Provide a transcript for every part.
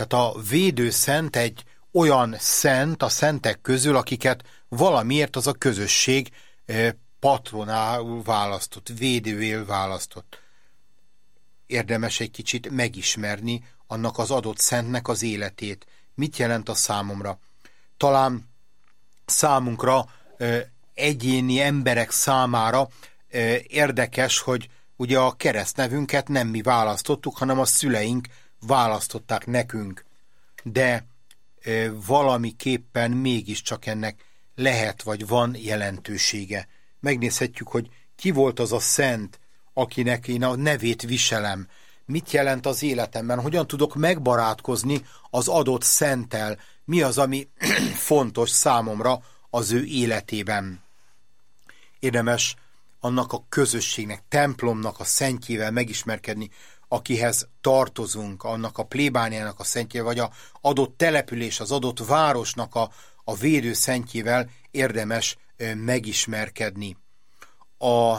Tehát a védőszent egy olyan szent a szentek közül, akiket valamiért az a közösség patronául választott, védőéül választott. Érdemes egy kicsit megismerni annak az adott szentnek az életét. Mit jelent a számomra? Talán számunkra, egyéni emberek számára érdekes, hogy ugye a keresztnevünket nem mi választottuk, hanem a szüleink választották nekünk. De valamiképpen mégiscsak ennek lehet vagy van jelentősége. Megnézhetjük, hogy ki volt az a szent, akinek én a nevét viselem. Mit jelent az életemben? Hogyan tudok megbarátkozni az adott szenttel? Mi az, ami fontos számomra az ő életében? Érdemes annak a közösségnek, templomnak a szentjével megismerkedni, akihez tartozunk, annak a plébániának a szentjével, vagy az adott település, az adott városnak a védő szentjével érdemes megismerkedni. A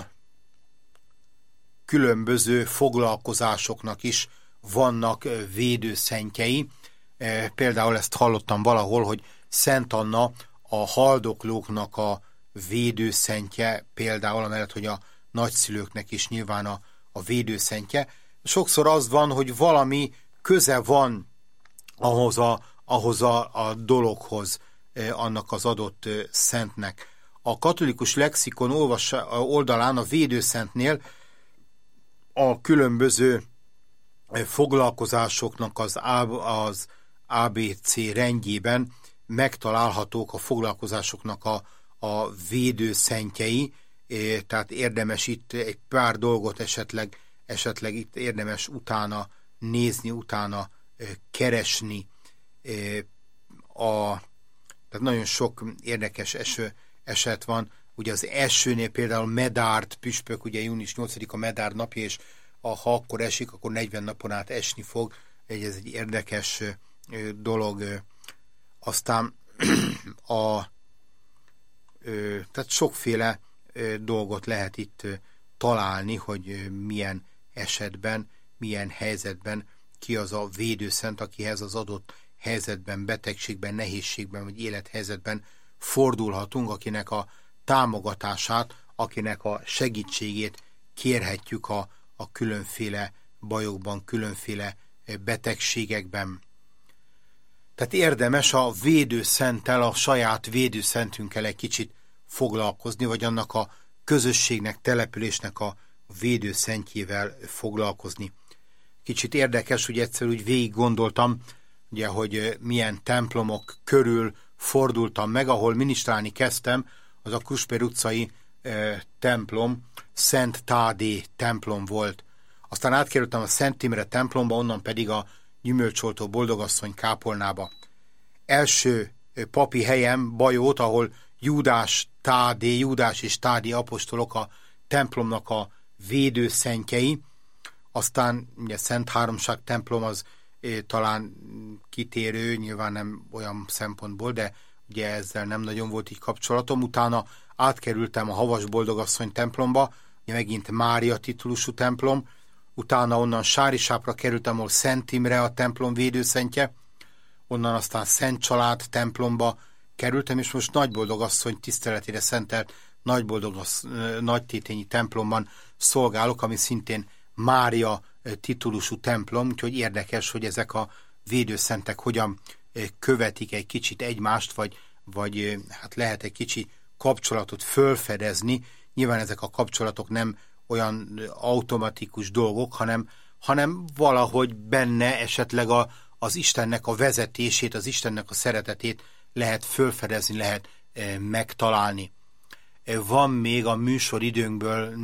különböző foglalkozásoknak is vannak védőszentjei. Például ezt hallottam valahol, hogy Szent Anna a haldoklóknak a védőszentje, például amellett, hogy a nagyszülőknek is nyilván a védőszentje. Sokszor az van, hogy valami köze van ahhoz a dologhoz, annak az adott szentnek. A katolikus lexikon oldalán a védőszentnél a különböző foglalkozásoknak az ABC rendjében megtalálhatók a foglalkozásoknak a védőszentjei, tehát érdemes itt egy pár dolgot esetleg itt érdemes utána nézni, utána keresni. Tehát nagyon sok érdekes eset van. Ugye az esőnél például Medárd püspök, ugye június 8-a Medárd napja, és ha akkor esik, akkor 40 napon át esni fog. Ez egy érdekes dolog. Aztán tehát sokféle dolgot lehet itt találni, hogy milyen esetben, milyen helyzetben ki az a védőszent, akihez az adott helyzetben, betegségben, nehézségben vagy élethelyzetben fordulhatunk, akinek a támogatását, akinek a segítségét kérhetjük a különféle bajokban, különféle betegségekben. Tehát érdemes a védőszenttel, a saját védőszentünkkel egy kicsit foglalkozni, vagy annak a közösségnek, településnek a védőszentjével foglalkozni. Kicsit érdekes, hogy egyszer úgy végig gondoltam, ugye, hogy milyen templomok körül fordultam meg, ahol minisztrálni kezdtem, az a Krusper utcai templom, Szent Tádé templom volt. Aztán átkerültem a Szent Imre templomba, onnan pedig a Gyümölcsoltó Boldogasszony kápolnába. Első papi helyem Bajót, ahol Júdás és Tádé apostolok a templomnak a védőszentjei. Aztán ugye Szent Háromság templom az talán kitérő, nyilván nem olyan szempontból, de ugye ezzel nem nagyon volt így kapcsolatom. Utána átkerültem a Havas Boldogasszony templomba, ugye megint Mária titulusú templom, utána onnan Sárisápra kerültem, ahol Szent Imre a templom védőszentje, onnan aztán Szent Család templomba kerültem, és most Nagyboldogasszony tiszteletére szentelt Nagytétényi templomban szolgálok, ami szintén Mária titulusú templom, úgyhogy érdekes, hogy ezek a védőszentek hogyan követik egy kicsit egymást, vagy hát lehet egy kicsi kapcsolatot fölfedezni. Nyilván ezek a kapcsolatok nem olyan automatikus dolgok, hanem valahogy benne esetleg az Istennek a vezetését, az Istennek a szeretetét lehet fölfedezni, lehet megtalálni. Van még a műsoridőnkből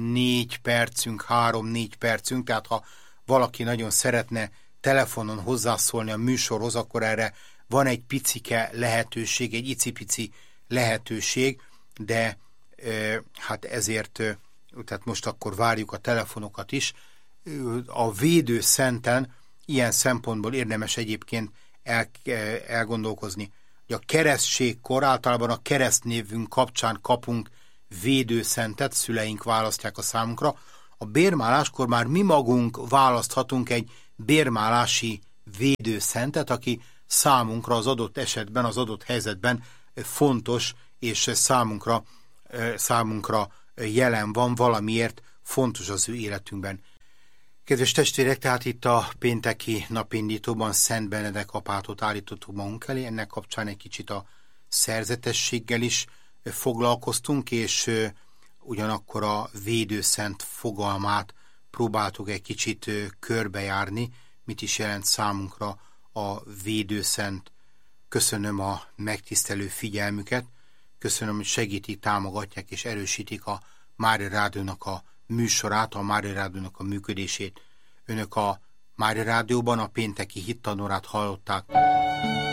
3-4 percünk, tehát ha valaki nagyon szeretne telefonon hozzászólni a műsorhoz, akkor erre van egy picike lehetőség, egy icipici lehetőség, de hát ezért, tehát most akkor várjuk a telefonokat is. A védőszenten ilyen szempontból érdemes egyébként elgondolkozni, hogy a keresztségkor általában a keresztnévünk kapcsán kapunk védőszentet, szüleink választják a számunkra. A bérmáláskor már mi magunk választhatunk egy bérmálási védőszentet, aki számunkra az adott esetben, az adott helyzetben fontos, és számunkra jelen van, valamiért fontos az ő életünkben. Kedves testvérek, tehát itt a pénteki napindítóban Szent Benedek apátot állítottuk magunk elé, ennek kapcsán egy kicsit a szerzetességgel is foglalkoztunk, és ugyanakkor a védőszent fogalmát próbáltuk egy kicsit körbejárni, mit is jelent számunkra a védőszent. Köszönöm a megtisztelő figyelmüket, köszönöm, hogy segítik, támogatják és erősítik a Mária Rádiónak a műsorát, a Mária Rádiónak a működését. Önök a Mária Rádióban a pénteki hittanórát hallották.